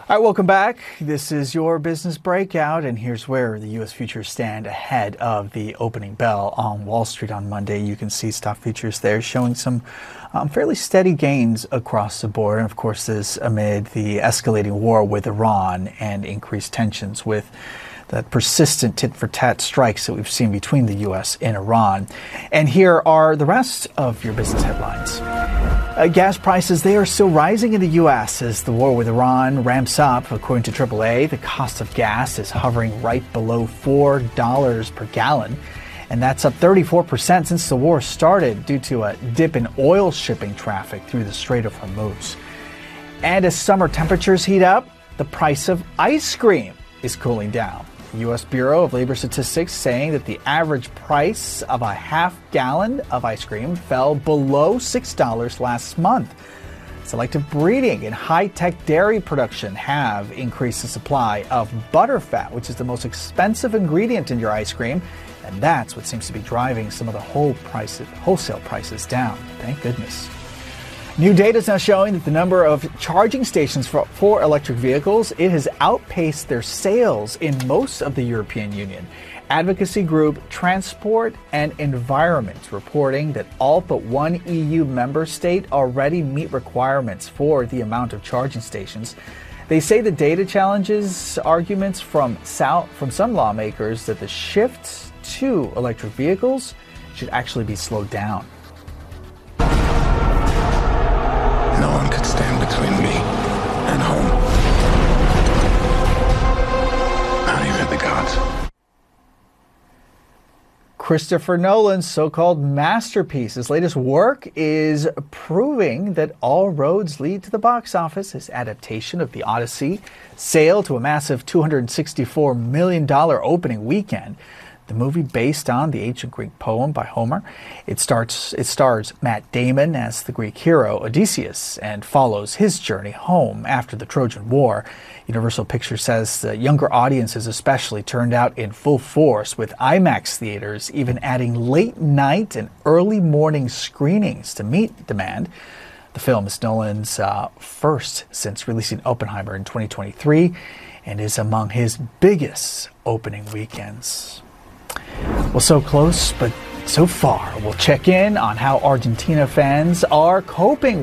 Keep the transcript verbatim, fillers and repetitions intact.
All right, welcome back. This is your business breakout, and here's where the U S futures stand ahead of the opening bell on Wall Street on Monday. You can see stock futures there showing some um, fairly steady gains across the board. And of course, this amid the escalating war with Iran and increased tensions with the persistent tit-for-tat strikes that we've seen between the U S and Iran. And here are the rest of your business headlines. Uh, gas prices, they are still rising in the U S as the war with Iran ramps up. According to triple A, the cost of gas is hovering right below four dollars per gallon. And that's up thirty-four percent since the war started due to a dip in oil shipping traffic through the Strait of Hormuz. And as summer temperatures heat up, the price of ice cream is cooling down. The U S Bureau of Labor Statistics saying that the average price of a half gallon of ice cream fell below six dollars last month. Selective breeding and high-tech dairy production have increased the supply of butterfat, which is the most expensive ingredient in your ice cream, and that's what seems to be driving some of the whole prices, wholesale prices down. Thank goodness. New data is now showing that the number of charging stations for, for electric vehicles, it has outpaced their sales in most of the European Union. Advocacy group Transport and Environment reporting that all but one E U member state already meet requirements for the amount of charging stations. They say the data challenges arguments from, South, from some lawmakers that the shift to electric vehicles should actually be slowed down. No one could stand between me and home. Not even the gods. Christopher Nolan's so-called masterpiece, his latest work, is proving that all roads lead to the box office. His adaptation of The Odyssey sailed to a massive two hundred sixty-four million dollars opening weekend. The movie, based on the ancient Greek poem by Homer, it starts it stars Matt Damon as the Greek hero Odysseus and follows his journey home after the Trojan War. Universal Pictures says the younger audiences especially turned out in full force, with IMAX theaters even adding late night and early morning screenings to meet demand. The film is Nolan's uh, first since releasing Oppenheimer in twenty twenty-three and is among his biggest opening weekends. Well, so close, but so far. We'll check in on how Argentina fans are coping